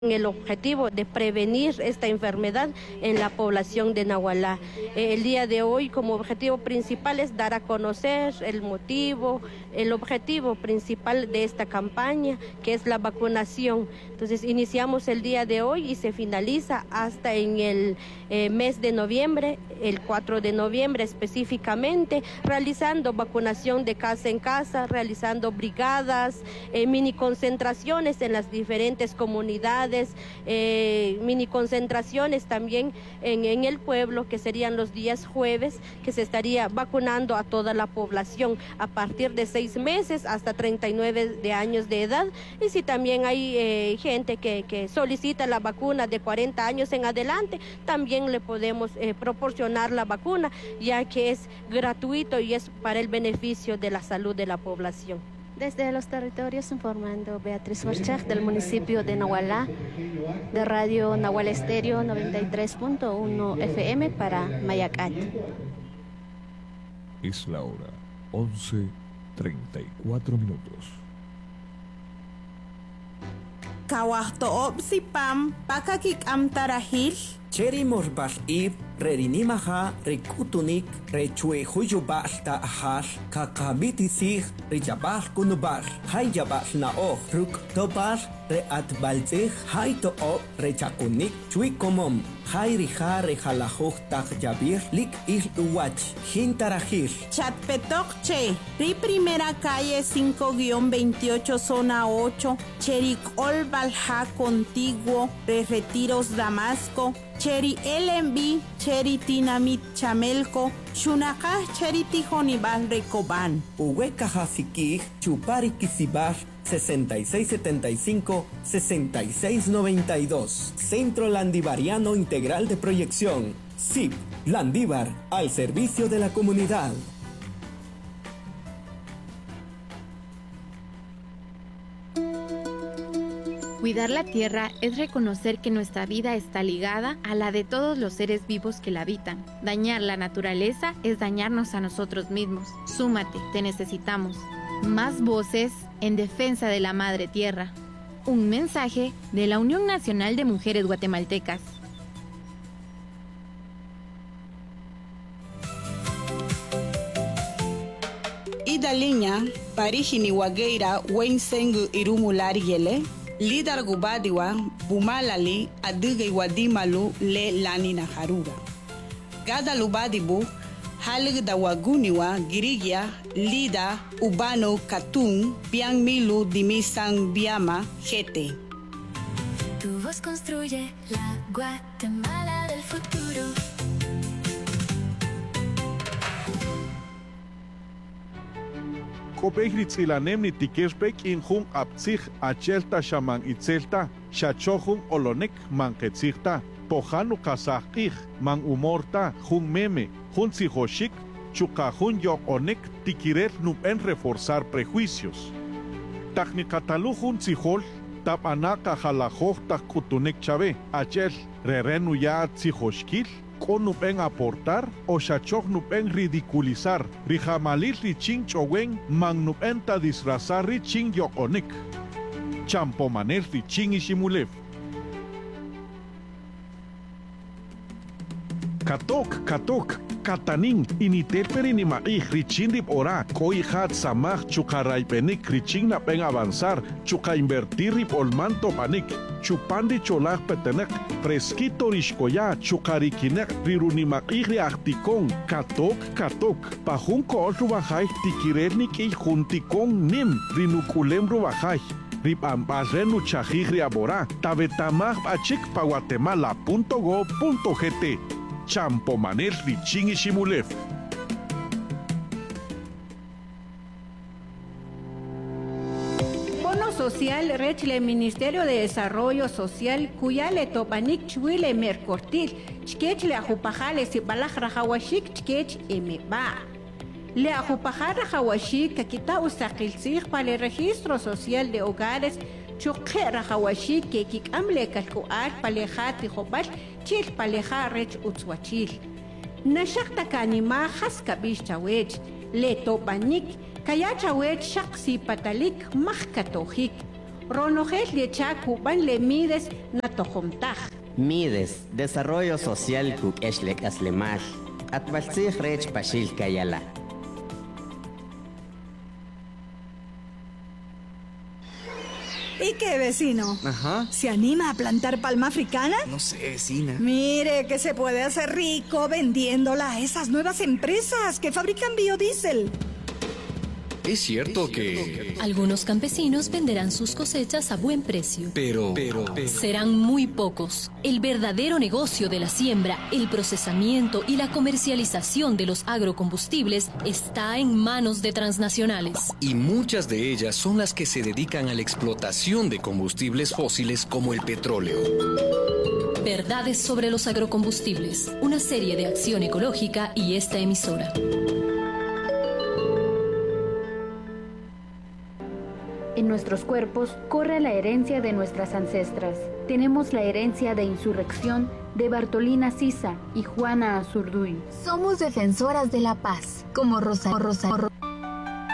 el objetivo de prevenir esta enfermedad en la población de Nahualá. El día de hoy como objetivo principal es dar a conocer el motivo, el objetivo principal de esta campaña, que es la vacunación. Entonces iniciamos el día de hoy y se finaliza hasta en el mes de noviembre, el 4 de noviembre específicamente, realizando vacunación de casa en casa, realizando brigadas, mini concentraciones en las diferentes comunidades, mini concentraciones también en el pueblo, que serían los días jueves, que se estaría vacunando a toda la población a partir de 6 meses hasta 39 de años de edad. Y si también hay gente que solicita la vacuna de 40 años en adelante, también le podemos proporcionar la vacuna, ya que es gratuito y es para el beneficio de la salud de la población. Desde los territorios informando Beatriz Horchak del municipio de Nahualá, de Radio Nahual Estéreo 93.1 FM para Mayacat. Es la hora 11:34 minutos. Kawahto sipam pakakik amtarahil. Cheri morbal ib, rerinimaha, rikutunik, rechue huyubal ta ahal, kakabiti rijabal kunubal, hayabal naoh, ruk tobal, reatbalzig, hay toob, rechakunik, chui komom, hay rija rejalajuj tak yabir, lik il uwach, jintarajir. Chatpetokche, ri primera calle 5-28 zona 8, Cherik Olbalja contiguo, de Retiros Damasco, Cheri LMB, Cheri Tinamit Chamelco, Chunaka Cheri Tijonibal Recoban. Uweka Hasiki, Chupari Kisibar, 6675-6692. Centro Landivariano Integral de Proyección. CIP, Landívar, al servicio de la comunidad. Cuidar la tierra es reconocer que nuestra vida está ligada a la de todos los seres vivos que la habitan. Dañar la naturaleza es dañarnos a nosotros mismos. Súmate, te necesitamos. Más voces en defensa de la madre tierra. Un mensaje de la Unión Nacional de Mujeres Guatemaltecas. Idaliña, Parijini Wageira, Wensengu Irumulariele, Lidar Gubadiwa, Bumalali, Adiga Wadimalu, Le Lanina Haruga. Gada Lubadibu, Halig da Waguniwa, Girigia, Lida, Ubano, Katun, Pian Milu, Dimisang Biama, Jete. Tu voz construye la Guatemala del futuro. Kopejritzilanem nitikexpek injun aptzij achelta shaman itzelta, shachohun olonek manquetzijta, pojanu kazajij, man umorta, jun meme, jun tzijoshik, chukajun yokonek tikirer nupen reforzar prejuicios. Tajnikatalu jun tzijol, tapanaka jalajoj tajkutunek chave, achel, rerenu ya tzijoshkil, con nupen aportar o shachok nupen ridiculizar, rijamalil richin chowen, man nupen ta disfrazar richin yokonek. Champomanel richin ishimulev. Katok, katanin, initeperi ni maij, richindip ora, koi hat samaj chukaraipenik, richin napen avanzar, chuka invertirip olmanto panik, chupandi cholaj petenek, fresquito rishkoya, chukarikinek, rirunimaij riachtikon, katok, pajun kool rubajaj, tikirernik i juntikon nim, rinukulem rubajaj. Ripampasrenu chajij riabora, tabetamaj achik pa guatemala.go.gt. Champomanel Richin y Shimulev. Bono social rechle Ministerio de Desarrollo Social Cuyale Topanik Chuile Mercortil Chkechle Ajupajale Sibalaj Rajawashik Chkech Emeba Le Ajupajar Rajawashik Kakita Usakilsig para el Registro Social de Hogares Chukhe Rajawashik Kekik Amle Kalkuar Palejat Rijopal Chil Paleja Rech Utzwachil Nashakta Kanima Haskabish Chawech Le Topanik Kaya Chawech Shaksi Patalik Mahkatojik Ronojel de Chacu, Ban le Mides, Natojomtaj. Mides, Desarrollo Social Kuk Eshlek Aslemar, Atbalsig Rech Pashil Kayala. ¿Y qué, vecino? Ajá. ¿Se anima a plantar palma africana? No sé, vecina. Mire que se puede hacer rico vendiéndola a esas nuevas empresas que fabrican biodiesel. Es cierto que... Algunos campesinos venderán sus cosechas a buen precio. Pero... Serán muy pocos. El verdadero negocio de la siembra, el procesamiento y la comercialización de los agrocombustibles está en manos de transnacionales. Y muchas de ellas son las que se dedican a la explotación de combustibles fósiles como el petróleo. Verdades sobre los agrocombustibles, una serie de Acción Ecológica y esta emisora. En nuestros cuerpos corre la herencia de nuestras ancestras. Tenemos la herencia de insurrección de Bartolina Sisa y Juana Azurduy. Somos defensoras de la paz, como Rosa.